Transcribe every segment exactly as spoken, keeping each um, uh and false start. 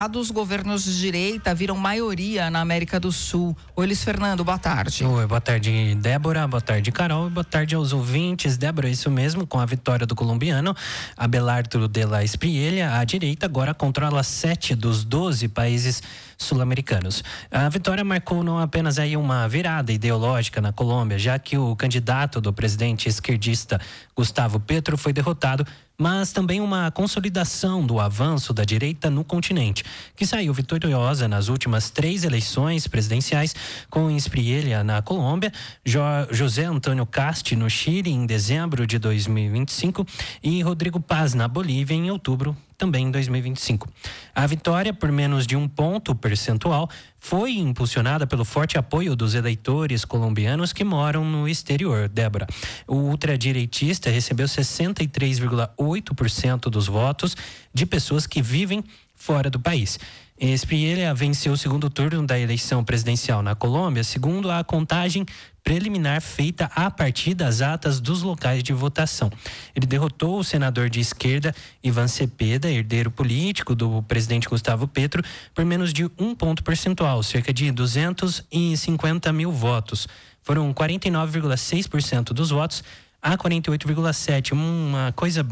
Os governos de direita viram maioria na América do Sul. Oi, Luiz Fernando, boa tarde. Oi, boa tarde, Débora, boa tarde, Carol, e boa tarde aos ouvintes. Débora, isso mesmo, com a vitória do colombiano Abelardo de la Espriella, a direita agora controla sete dos doze países sul-americanos. A vitória marcou não apenas aí uma virada ideológica na Colômbia, já que o candidato do presidente esquerdista Gustavo Petro foi derrotado, mas também uma consolidação do avanço da direita no continente, que saiu vitoriosa nas últimas três eleições presidenciais, com Espriella na Colômbia, jo- José Antônio Cast no Chile em dezembro de dois mil e vinte e cinco e Rodrigo Paz na Bolívia em outubro também em dois mil e vinte e cinco. A vitória, por menos de um ponto percentual, foi impulsionada pelo forte apoio dos eleitores colombianos que moram no exterior, Débora. O ultradireitista recebeu sessenta e três vírgula oito por cento dos votos de pessoas que vivem fora do país. Espriella venceu o segundo turno da eleição presidencial na Colômbia, segundo a contagem preliminar feita a partir das atas dos locais de votação. Ele derrotou o senador de esquerda Iván Cepeda, herdeiro político do presidente Gustavo Petro, por menos de um ponto percentual, cerca de duzentos e cinquenta mil votos. Foram quarenta e nove vírgula seis por cento dos votos a quarenta e oito vírgula sete por cento. Uma coisa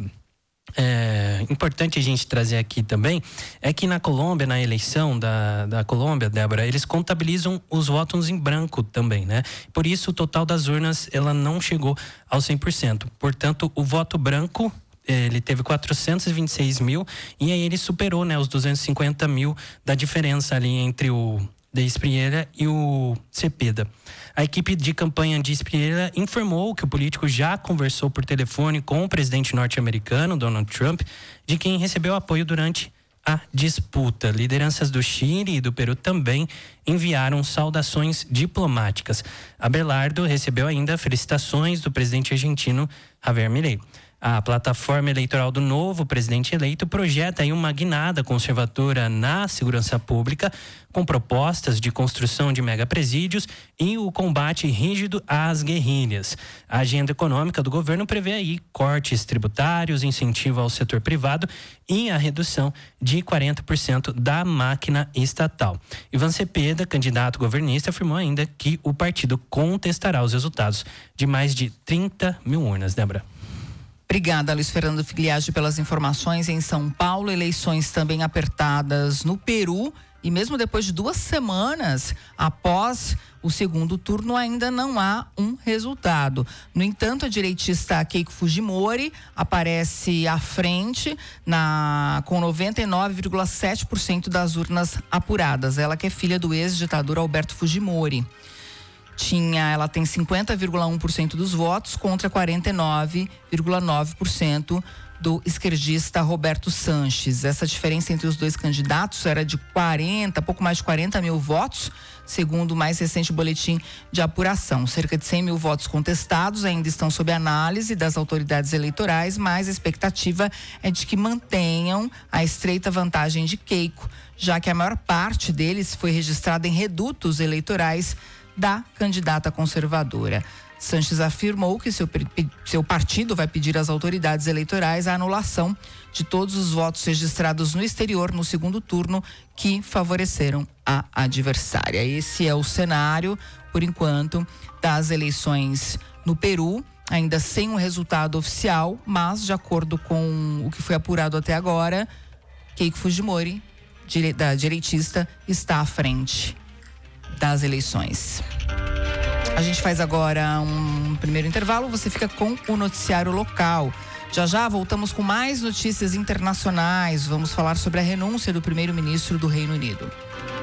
É, importante a gente trazer aqui também é que na Colômbia, na eleição da, da Colômbia, Débora, eles contabilizam os votos em branco também, né? Por isso o total das urnas ela não chegou ao cem por cento. Portanto, o voto branco ele teve quatrocentos e vinte e seis mil e aí ele superou, né, os duzentos e cinquenta mil da diferença ali entre o de Espriella e o Cepeda. A equipe de campanha de Espriella informou que o político já conversou por telefone com o presidente norte-americano, Donald Trump, de quem recebeu apoio durante a disputa. Lideranças do Chile e do Peru também enviaram saudações diplomáticas. Abelardo recebeu ainda felicitações do presidente argentino Javier Milei. A plataforma eleitoral do novo presidente eleito projeta aí uma guinada conservadora na segurança pública, com propostas de construção de megapresídios e o combate rígido às guerrilhas. A agenda econômica do governo prevê aí cortes tributários, incentivo ao setor privado e a redução de quarenta por cento da máquina estatal. Iván Cepeda, candidato governista, afirmou ainda que o partido contestará os resultados de mais de trinta mil urnas, Débora. Obrigada, Luiz Fernando Figliage, pelas informações. Em São Paulo, eleições também apertadas no Peru. E mesmo depois de duas semanas após o segundo turno, ainda não há um resultado. No entanto, a direitista Keiko Fujimori aparece à frente na, com noventa e nove vírgula sete por cento das urnas apuradas. Ela que é filha do ex-ditador Alberto Fujimori. Tinha, ela tem cinquenta vírgula um por cento dos votos contra quarenta e nove vírgula nove por cento do esquerdista Roberto Sanches. Essa diferença entre os dois candidatos era de quarenta, pouco mais de quarenta mil votos, segundo o mais recente boletim de apuração. Cerca de cem mil votos contestados ainda estão sob análise das autoridades eleitorais, mas a expectativa é de que mantenham a estreita vantagem de Keiko, já que a maior parte deles foi registrada em redutos eleitorais da candidata conservadora. Sanches afirmou que seu, seu partido vai pedir às autoridades eleitorais a anulação de todos os votos registrados no exterior no segundo turno que favoreceram a adversária. Esse é o cenário, por enquanto, das eleições no Peru, ainda sem um resultado oficial, mas de acordo com o que foi apurado até agora, Keiko Fujimori, dire, da direitista, está à frente das eleições. A gente faz agora um primeiro intervalo, você fica com o noticiário local. Já já voltamos com mais notícias internacionais. Vamos falar sobre a renúncia do primeiro-ministro do Reino Unido.